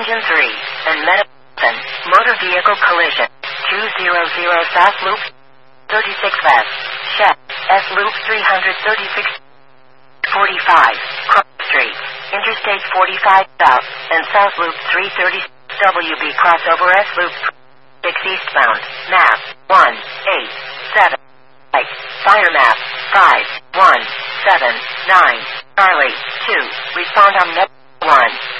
Engine 3, and Meta 7, motor vehicle collision, 200 South Loop, 36 West, Shed, S Loop 336, 45, Cross Street, Interstate 45 South, and South Loop 330, WB crossover S Loop 6 eastbound, map, 187, right, fire map, 5179, Charlie, 2, respond on net 1.